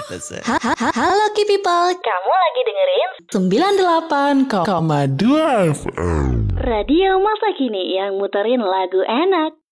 Halo Key People, Kamu lagi dengerin 98,2 FM. Radio Masa Kini yang muterin lagu enak.